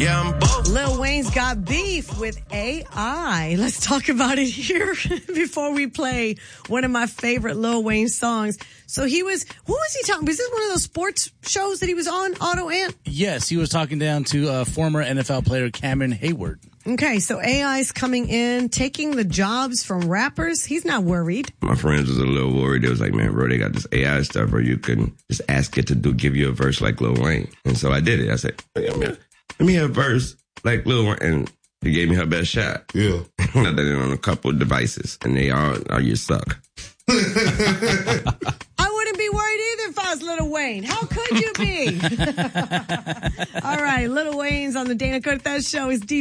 Yeah, I'm both. Lil Wayne's got beef with AI. Let's talk about it here before we play one of my favorite Lil Wayne songs. So who was he talking? Was this one of those sports shows that he was on, Auto Ant? Yes, he was talking down to former NFL player Cameron Hayward. Okay, so AI's coming in, taking the jobs from rappers. He's not worried. My friends was a little worried. They was like, man, bro, they got this AI stuff where you can just ask it to give you a verse like Lil Wayne. And so I did it. I said, hey, man, let me have a verse like Lil Wayne. And he gave me her best shot. Yeah. I did it on a couple of devices, and they all you suck. I wouldn't be worried either if I was Lil Wayne. How could you be? All right, Lil Wayne's on the Dana Cortez Show. Is